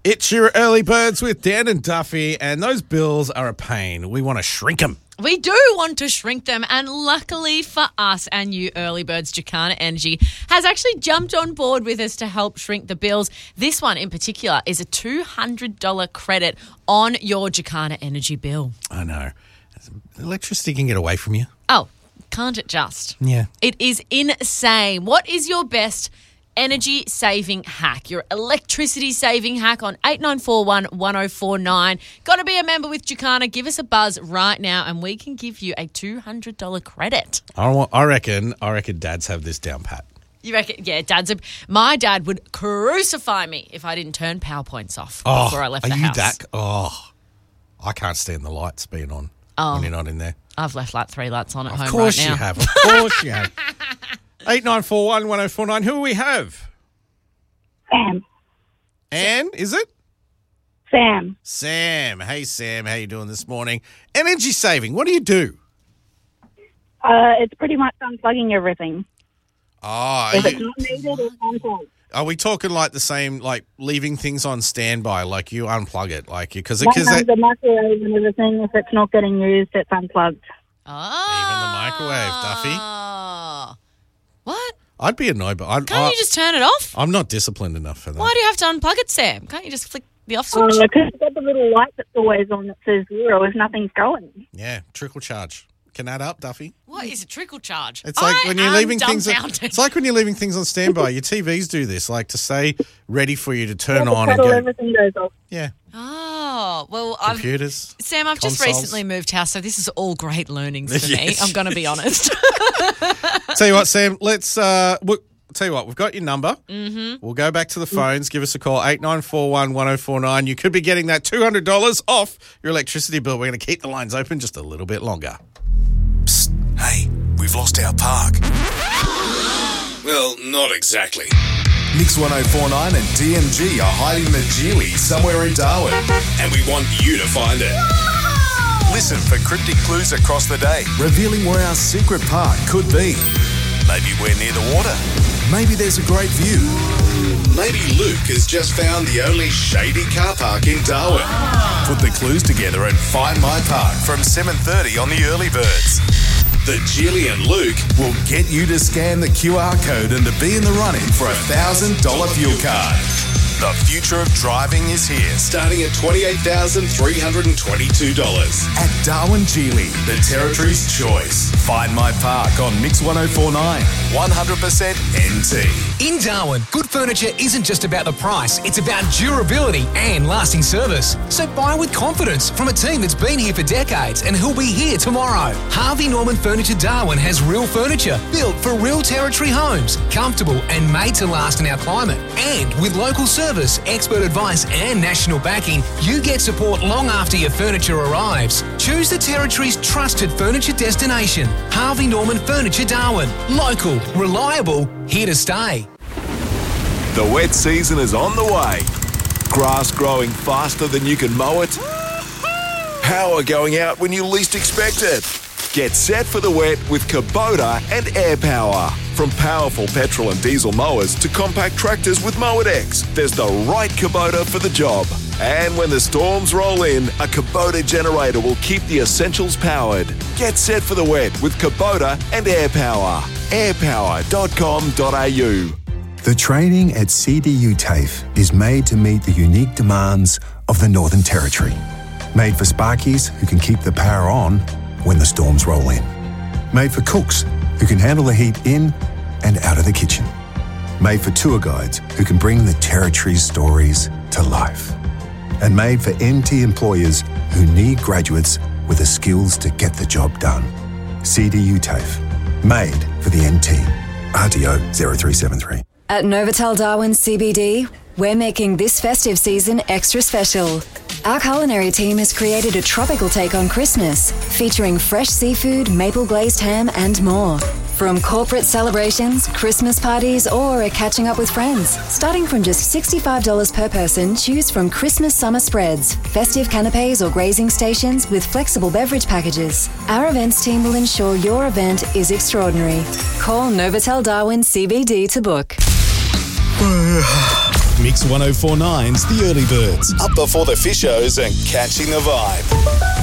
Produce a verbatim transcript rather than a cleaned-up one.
It's your early birds with Dan and Duffy, and those bills are a pain. We want to shrink them. We do want to shrink them, and luckily for us, our new early birds, Jacana Energy, has actually jumped on board with us to help shrink the bills. This one in particular is a two hundred dollars credit on your Jacana Energy bill. I know. Electricity can get away from you. Oh, can't it just? Yeah. It is insane. What is your best energy saving hack, your electricity saving hack on eight nine four one, one oh four nine? Got to be a member with Jacana. Give us a buzz right now and we can give you a two hundred dollars credit. I, want, I reckon I reckon dads have this down pat. You reckon? Yeah, dad's a, my dad would crucify me if I didn't turn PowerPoints off Oh, before I left are the you house. that? Oh, I can't stand the lights being on Oh. when you're not in there. I've left like three lights on at Of home course right now. you have. Of course you have. eight nine four one, one oh four nine. Who do we have? Sam. Anne, is it? Sam. Sam. Hey, Sam. How you doing this morning? Energy saving. What do you do? Uh, it's pretty much unplugging everything. Oh, If are, it's you, not needed, it's unplugged. are we talking like the same, like leaving things on standby, like you unplug it, like you, because Like because um, the microwave and everything, if it's not getting used, it's unplugged. Oh. Even the microwave, Duffy. What? I'd be annoyed, but I'd, Can't I, you just turn it off? I'm not disciplined enough for that. Why do you have to unplug it, Sam? Can't you just flick the off Uh, switch? because it's got the little light that's always on that says zero if nothing's going. Yeah, trickle charge. Can that up, Duffy? What is a trickle charge? It's like I when you're am leaving things. On, dumbfounded. it's like when you're leaving things on standby. Your T Vs do this, like to say ready for you to turn Yeah, the on and kettle, go. everything goes off. Yeah, Oh, well, I've, computers. Sam, I've just consoles. recently moved house, so this is all great learnings for me. Yes. I'm going to be honest. Tell you what, Sam. Let's. Uh, we'll, tell you what, we've got your number. Mm-hmm. We'll go back to the phones. Give us a call eight nine four one, one oh four nine. You could be getting that two hundred dollars off your electricity bill. We're going to keep the lines open just a little bit longer. Psst, hey, we've lost our park. Well, not exactly. Mix one oh four nine and D M G are hiding the Geely somewhere in Darwin. And we want you to find it. Listen for cryptic clues across the day, revealing where our secret park could be. Maybe we're near the water. Maybe there's a great view. Maybe Luke has just found the only shady car park in Darwin. Put the clues together and find my park from seven thirty on the Early Birds. The Geely and Luke will get you to scan the Q R code and to be in the running for a one thousand dollars fuel card. The future of driving is here, starting at twenty-eight thousand three hundred twenty-two dollars. At Darwin Geely, the Territory's choice. Find my park on Mix one oh four nine, one hundred percent N T. In Darwin, good furniture isn't just about the price, it's about durability and lasting service. So buy with confidence from a team that's been here for decades and who'll be here tomorrow. Harvey Norman Furniture Darwin has real furniture built for real Territory homes, comfortable and made to last in our climate. And with local service, expert advice and national backing, you get support long after your furniture arrives. Choose the Territory's trusted furniture destination. Harvey Norman Furniture Darwin. Local, reliable, here to stay. The wet season is on the way. Grass growing faster than you can mow it. Power going out when you least expect it. Get set for the wet with Kubota and Air Power. From powerful petrol and diesel mowers to compact tractors with Mowedex, there's the right Kubota for the job. And when the storms roll in, a Kubota generator will keep the essentials powered. Get set for the wet with Kubota and Air Power. air power dot com dot a u. The training at C D U TAFE is made to meet the unique demands of the Northern Territory. Made for Sparkies who can keep the power on when the storms roll in. Made for cooks who can handle the heat in and out of the kitchen. Made for tour guides who can bring the Territory's stories to life. And made for N T employers who need graduates with the skills to get the job done. C D U TAFE. Made for the N T. R T O zero three seven three. At Novotel Darwin C B D, we're making this festive season extra special. Our culinary team has created a tropical take on Christmas, featuring fresh seafood, maple glazed ham, and more. From corporate celebrations, Christmas parties, or a catching up with friends. Starting from just sixty-five dollars per person, choose from Christmas summer spreads, festive canapes or grazing stations with flexible beverage packages. Our events team will ensure your event is extraordinary. Call Novotel Darwin C B D to book. Mix one oh four nine's The Early Birds. Up before the fishos and catching the vibe.